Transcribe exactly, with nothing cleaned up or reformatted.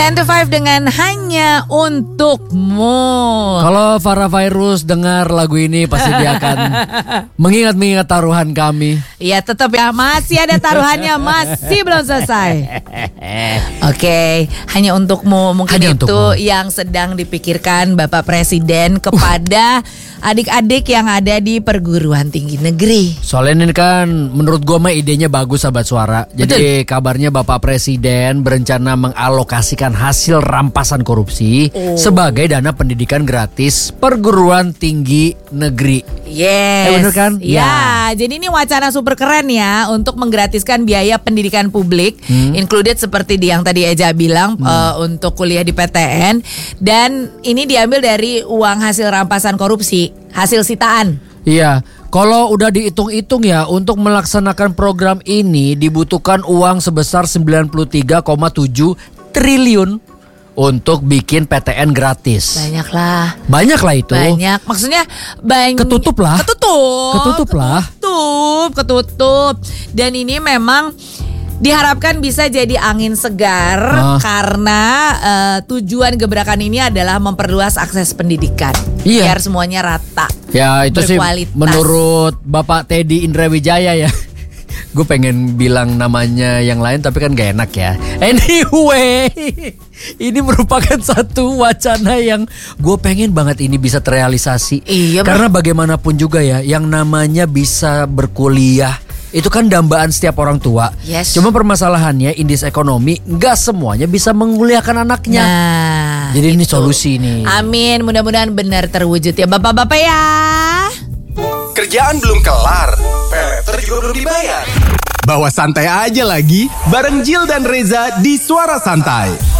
Ten to five dengan Hanya Untukmu. Kalau Farah Virus dengar lagu ini pasti dia akan mengingat-mengingat taruhan kami. Ya tetap ya, masih ada taruhannya, masih belum selesai. Oke, okay. Hanya Untukmu. Mungkin Hanya itu untukmu. Yang sedang dipikirkan Bapak Presiden kepada uh, adik-adik yang ada di perguruan tinggi negeri. Soalnya ini kan menurut gue mah idenya bagus sahabat suara. Jadi betul. Kabarnya Bapak Presiden berencana mengalokasikan hasil rampasan korupsi oh. sebagai dana pendidikan gratis perguruan tinggi negeri. Yes. Eh, bener kan? Ya, ya. Jadi ini wacana super keren ya untuk menggratiskan biaya pendidikan publik, hmm. included seperti di yang tadi Eja bilang hmm. uh, untuk kuliah di P T N, dan ini diambil dari uang hasil rampasan korupsi, hasil sitaan. Iya. Kalau udah dihitung-hitung ya, untuk melaksanakan program ini dibutuhkan uang sebesar sembilan puluh tiga koma tujuh triliun untuk bikin P T N gratis. Banyak lah. Banyak lah itu. Banyak. Maksudnya banyak. Ketutup lah. Ketutup. Ketutup lah. Ketutup. Ketutup. Dan ini memang diharapkan bisa jadi angin segar ah. karena uh, tujuan gebrakan ini adalah memperluas akses pendidikan. Iya. Biar semuanya rata. Ya itu sih menurut Bapak Teddy Indrawijaya ya. Gue pengen bilang namanya yang lain tapi kan gak enak ya. Anyway, ini merupakan satu wacana yang gue pengen banget ini bisa terrealisasi. Iya. Karena bagaimanapun juga ya, yang namanya bisa berkuliah itu kan dambaan setiap orang tua. Yes. Cuma permasalahannya indis ekonomi gak semuanya bisa menguliahkan anaknya. Nah, jadi itu. Ini solusi nih. Amin, mudah-mudahan benar terwujud ya bapak-bapak ya. Kerjaan belum kelar, peleter juga belum dibayar. Bawa santai aja lagi bareng Jill dan Reza di Suara Santai.